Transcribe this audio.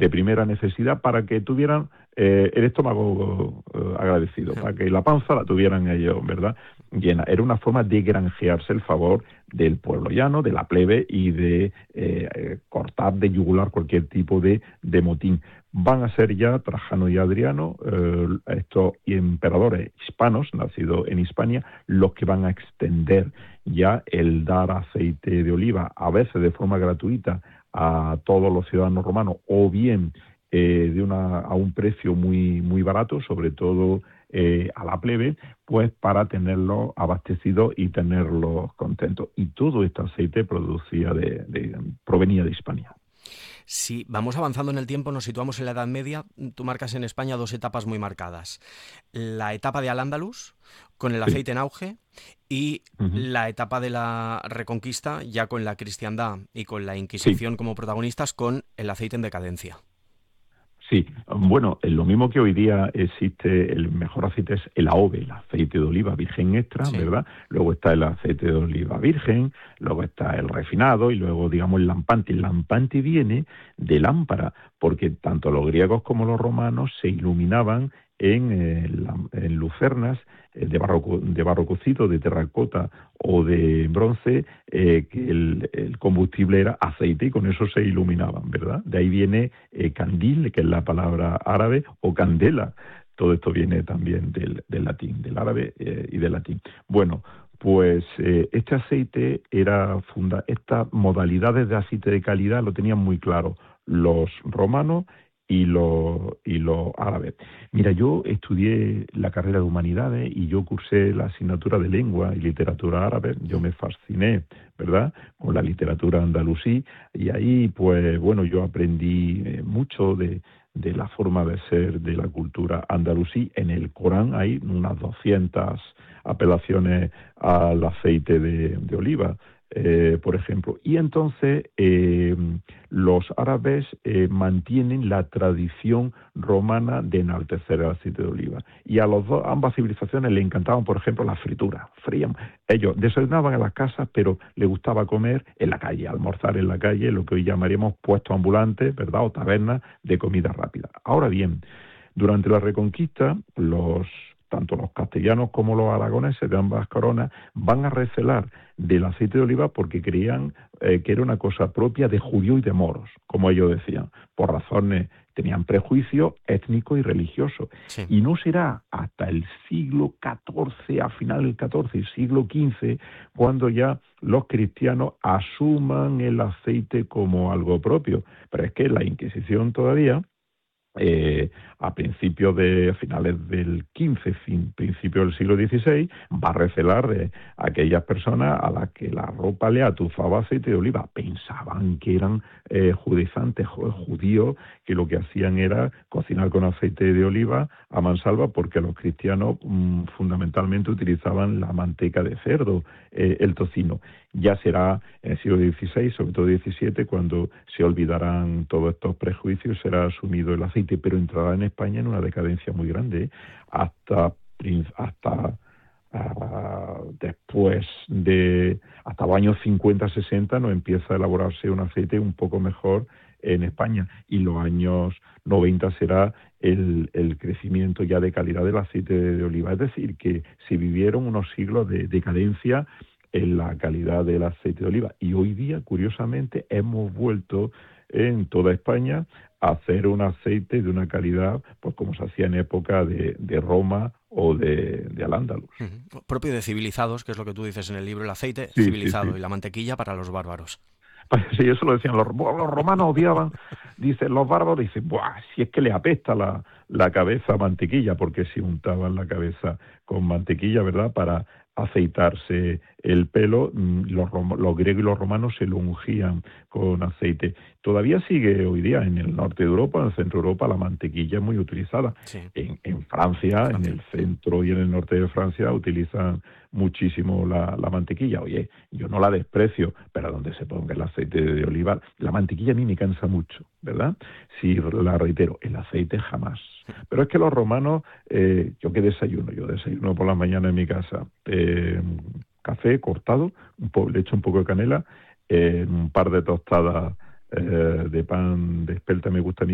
de primera necesidad para que tuvieran el estómago agradecido, para que la panza la tuvieran ellos, ¿verdad?, llena. Era una forma de granjearse el favor del pueblo llano, de la plebe, y de cortar, de yugular cualquier tipo de motín. Van a ser ya Trajano y Adriano, estos emperadores hispanos, nacidos en Hispania, los que van a extender ya el dar aceite de oliva, a veces de forma gratuita, a todos los ciudadanos romanos, o bien a un precio muy, muy barato, sobre todo a la plebe, pues para tenerlos abastecidos y tenerlos contentos. Y todo este aceite provenía de Hispania. Si vamos avanzando en el tiempo, nos situamos en la Edad Media. Tú marcas en España dos etapas muy marcadas: la etapa de Al-Ándalus, con el Sí. aceite en auge, y la etapa de la Reconquista, ya con la cristiandad y con la Sí. Inquisición como protagonistas, con el aceite en decadencia. Sí, bueno, lo mismo que hoy día existe, el mejor aceite es el AOVE, el aceite de oliva virgen extra, Sí. ¿verdad? Luego está el aceite de oliva virgen, luego está el refinado y luego, digamos, el lampante. El lampante viene de lámpara, porque tanto los griegos como los romanos se iluminaban en lucernas de barro cocido, de terracota o de bronce, que el combustible era aceite y con eso se iluminaban, ¿verdad? De ahí viene candil, que es la palabra árabe, o candela. Todo esto viene también del latín, del árabe y del latín. Bueno, pues este aceite estas modalidades de aceite de calidad lo tenían muy claro los romanos y los árabes. Mira, yo estudié la carrera de Humanidades y yo cursé la asignatura de Lengua y Literatura Árabe. Yo me fasciné, ¿verdad?, con la literatura andalusí, y ahí, pues, bueno, yo aprendí mucho de la forma de ser de la cultura andalusí. En el Corán hay unas 200 apelaciones al aceite de oliva, por ejemplo. Y entonces los árabes mantienen la tradición romana de enaltecer el aceite de oliva. Y a ambas civilizaciones le encantaban, por ejemplo, las frituras. Frían. Ellos desayunaban en las casas, pero les gustaba comer en la calle, almorzar en la calle, lo que hoy llamaríamos puestos ambulantes, ¿verdad?, o tabernas de comida rápida. Ahora bien, durante la Reconquista, tanto los castellanos como los aragoneses de ambas coronas van a recelar del aceite de oliva porque creían que era una cosa propia de judíos y de moros, como ellos decían, por razones, tenían prejuicios étnicos y religiosos. Sí. Y no será hasta el siglo XIV, a final del XIV y siglo XV, cuando ya los cristianos asuman el aceite como algo propio. Pero es que la Inquisición todavía, a finales del XV, principios del siglo XVI, va a recelar de aquellas personas a las que la ropa le atufaba aceite de oliva. Pensaban que eran judaizantes, judíos, que lo que hacían era cocinar con aceite de oliva a mansalva, porque los cristianos fundamentalmente utilizaban la manteca de cerdo, el tocino. Ya será en el siglo XVI, sobre todo XVII, cuando se olvidarán todos estos prejuicios, será asumido el aceite, pero entrará en España en una decadencia muy grande, hasta hasta los años 50-60 no empieza a elaborarse un aceite un poco mejor en España, y los años 90 será el crecimiento ya de calidad del aceite de oliva. Es decir, que se vivieron unos siglos de decadencia en la calidad del aceite de oliva, y hoy día, curiosamente, hemos vuelto en toda España a hacer un aceite de una calidad, pues como se hacía en época de Roma o de Al-Ándalus. Propio de civilizados, que es lo que tú dices en el libro, el aceite Sí, sí, civilizado sí. y la mantequilla para los bárbaros. Sí, eso lo decían los romanos, odiaban, dicen los bárbaros, dicen, ¡buah! Si es que le apesta la cabeza a mantequilla, porque se untaban la cabeza con mantequilla, ¿verdad?, para aceitarse el pelo. Los griegos y los romanos se lo ungían con aceite. Todavía sigue hoy día en el norte de Europa, en el centro de Europa, la mantequilla es muy utilizada. Sí. En Francia, en el centro y en el norte de Francia, utilizan muchísimo la mantequilla. Oye, yo no la desprecio, pero donde se ponga el aceite de oliva, la mantequilla a mí me cansa mucho, ¿verdad? Sí, la reitero, el aceite jamás. Pero es que los romanos, yo desayuno por la mañana en mi casa, café cortado, le echo un poco de canela, un par de tostadas de pan de espelta me gusta a mí